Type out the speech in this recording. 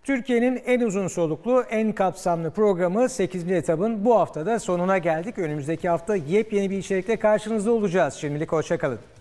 Türkiye'nin en uzun soluklu, en kapsamlı programı 8. etabın bu haftada sonuna geldik. Önümüzdeki hafta yepyeni bir içerikle karşınızda olacağız. Şimdilik hoşça kalın.